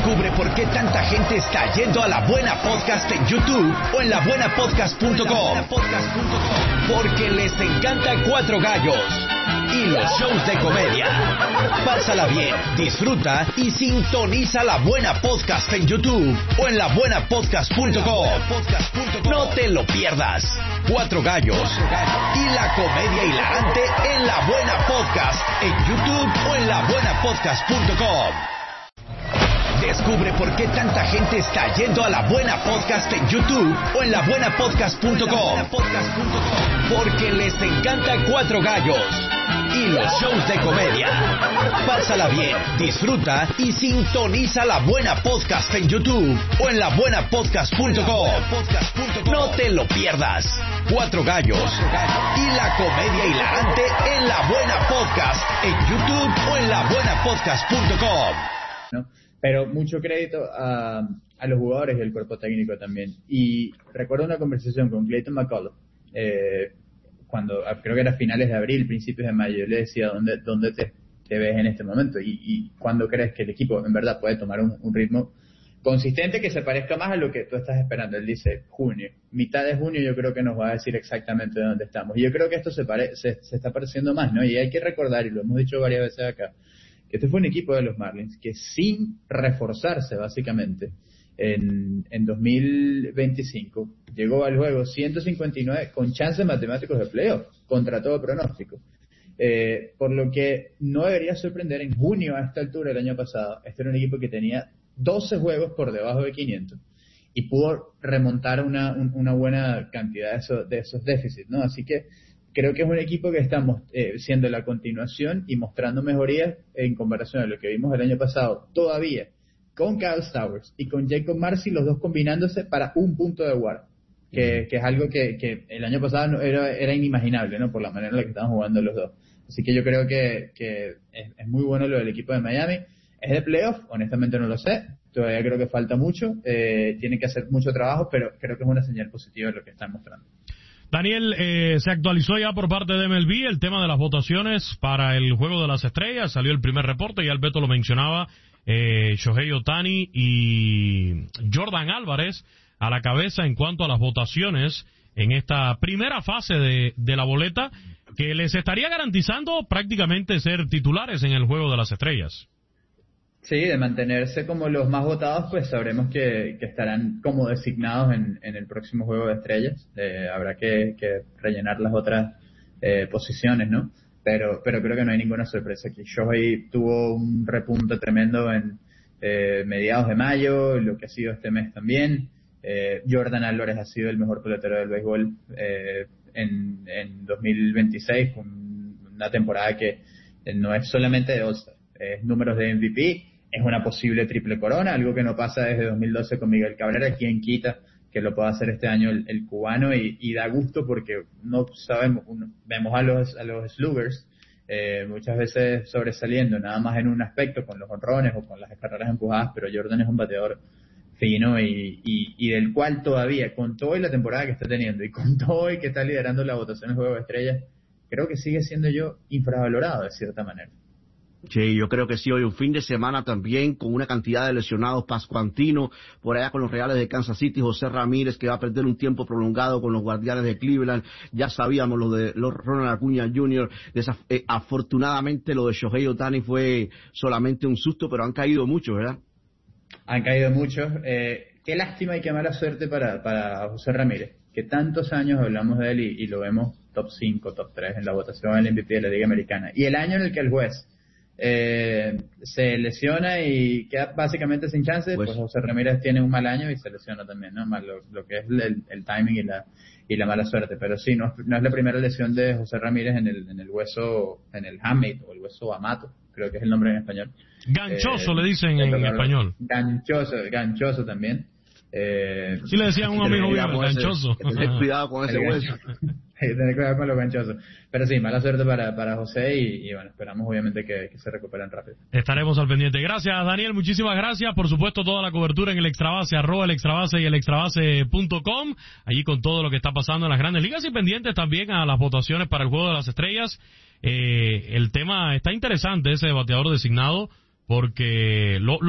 Descubre por qué tanta gente está yendo a La Buena Podcast en YouTube o en labuenapodcast.com. Porque les encanta Cuatro Gallos y los shows de comedia. Pásala bien, disfruta y sintoniza La Buena Podcast en YouTube o en labuenapodcast.com. No te lo pierdas. Cuatro Gallos y la comedia hilarante en La Buena Podcast en YouTube o en labuenapodcast.com. Descubre por qué tanta gente está yendo a La Buena Podcast en YouTube o en labuenapodcast.com. Porque les encanta Cuatro Gallos y los shows de comedia. Pásala bien, disfruta y sintoniza La Buena Podcast en YouTube o en labuenapodcast.com. No te lo pierdas. Cuatro Gallos y la comedia hilarante en La Buena Podcast en YouTube o en labuenapodcast.com. ¿No? Pero mucho crédito a los jugadores y al cuerpo técnico también. Y recuerdo una conversación con Clayton McCullough, cuando creo que era finales de abril, principios de mayo. Yo le decía, ¿dónde te ves en este momento? Y ¿cuándo crees que el equipo en verdad puede tomar un ritmo consistente que se parezca más a lo que tú estás esperando? Él dice junio, mitad de junio yo creo que nos va a decir exactamente dónde estamos. Y yo creo que esto se está pareciendo más, ¿no? Y hay que recordar, y lo hemos dicho varias veces acá, este fue un equipo de los Marlins que sin reforzarse básicamente en 2025 llegó al juego 159 con chances matemáticos de playoff contra todo pronóstico, por lo que no debería sorprender. En junio a esta altura del año pasado este era un equipo que tenía 12 juegos por debajo de 500 y pudo remontar una buena cantidad de esos déficits, ¿no? Así que creo que es un equipo que estamos siendo la continuación y mostrando mejorías en comparación a lo que vimos el año pasado, todavía con Kyle Stowers y con Jacob Marcy, los dos combinándose para un punto de WAR, que es algo que el año pasado era inimaginable, ¿no? Por la manera en la que estaban jugando los dos. Así que yo creo que es muy bueno lo del equipo de Miami. ¿Es de playoff? Honestamente no lo sé. Todavía creo que falta mucho. Tiene que hacer mucho trabajo, pero creo que es una señal positiva de lo que están mostrando. Daniel, se actualizó ya por parte de MLB el tema de las votaciones para el Juego de las Estrellas. Salió el primer reporte, ya Alberto lo mencionaba, Shohei Ohtani y Jordan Álvarez a la cabeza en cuanto a las votaciones en esta primera fase de la boleta, que les estaría garantizando prácticamente ser titulares en el Juego de las Estrellas. Sí, de mantenerse como los más votados, pues sabremos que estarán como designados en el próximo Juego de Estrellas. Habrá que rellenar las otras posiciones, ¿no? Pero creo que no hay ninguna sorpresa aquí. Shohei tuvo un repunte tremendo en mediados de mayo, lo que ha sido este mes también. Jordan Álvarez ha sido el mejor pelotero del béisbol en 2026, con una temporada que no es solamente de All-Star, es números de MVP. Es una posible triple corona, algo que no pasa desde 2012 con Miguel Cabrera. Quien quita que lo pueda hacer este año el cubano, y da gusto porque no sabemos, vemos a los sluggers muchas veces sobresaliendo nada más en un aspecto, con los honrones o con las carreras empujadas, pero Jordan es un bateador fino y del cual todavía, con todo y la temporada que está teniendo y con todo y que está liderando la votación del Juego de Estrellas, creo que sigue siendo infravalorado de cierta manera. Sí, yo creo que sí. Hoy un fin de semana también con una cantidad de lesionados. Pascuantino por allá con los Reales de Kansas City, José Ramírez que va a perder un tiempo prolongado con los Guardianes de Cleveland. Ya sabíamos lo de Ronald Acuña Jr. Afortunadamente lo de Shohei Ohtani fue solamente un susto, pero han caído muchos, ¿verdad? Han caído muchos. Qué lástima y qué mala suerte para José Ramírez, que tantos años hablamos de él y lo vemos top 5, top 3 en la votación del MVP de la Liga Americana. Y el año en el que el juez se lesiona y queda básicamente sin chance, pues José Ramírez tiene un mal año y se lesiona también, ¿no? Más lo que es el timing y la mala suerte. Pero sí, no es la primera lesión de José Ramírez en el hueso, en el hamate o el hueso amato, creo que es el nombre en español. Ganchoso le dicen en español. Ganchoso también. Sí le decían a un amigo mío, ganchoso. Tener cuidado con ese hueso. Tener cuidado con los ganchosos. Pero sí, mala suerte para José y bueno, esperamos obviamente que se recuperen rápido. Estaremos al pendiente. Gracias, Daniel, muchísimas gracias. Por supuesto, toda la cobertura en el Extrabase, @el Extrabase y el Extrabase.com, allí con todo lo que está pasando en las Grandes Ligas y pendientes también a las votaciones para el Juego de las Estrellas. El tema está interesante, ese bateador designado, porque